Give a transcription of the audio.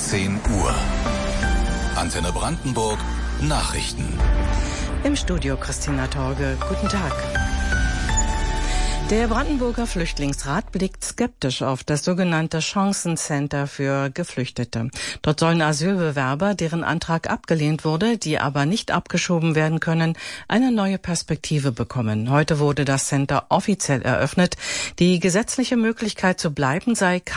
10 Uhr. Antenne Brandenburg, Nachrichten. Im Studio Christina Torge. Guten Tag. Der Brandenburger Flüchtlingsrat blickt skeptisch auf das sogenannte Chancencenter für Geflüchtete. Dort sollen Asylbewerber, deren Antrag abgelehnt wurde, die aber nicht abgeschoben werden können, eine neue Perspektive bekommen. Heute wurde das Center offiziell eröffnet. Die gesetzliche Möglichkeit zu bleiben sei